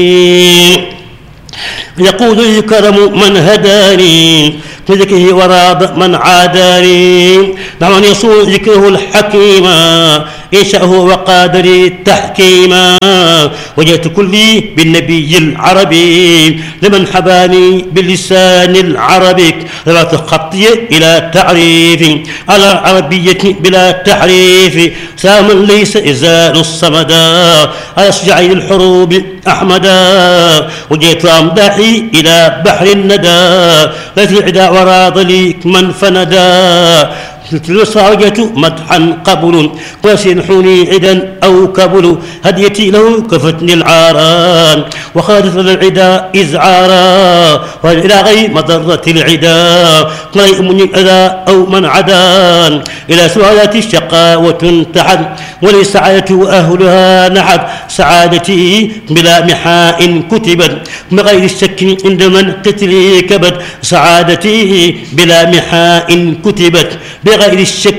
يقول الكرم من هداني بذكره وراض من عاداني. دعوني يصون ذكره الحكيما يشاءه وقادري تحكيما. وجئت كلي بالنبي العربي لمن حباني باللسان العربي. رفعت خطي إلى تعريف على عربية بلا تحريف. سام ليس إزال الصمدا على أشجعي الحروب أحمدا. وجئت أمدحي إلى بحر الندى ليس العدا وراض لي من فندا. الوصاية مدحا قبل وسنحني عدا أو كبل. هديتي له كفتني العاران وخادت العدا إزعارا. وإلى غير مضرة العدا طريق من الأذى أو من عدان. إلى سؤالات الشقاوة انتحد ولسعادة أهلها نحد. سعادتي بلا محاء كتبت بغير الشك عند من قتلي كبد. سعادتي بلا محاء كتبت بغير الشك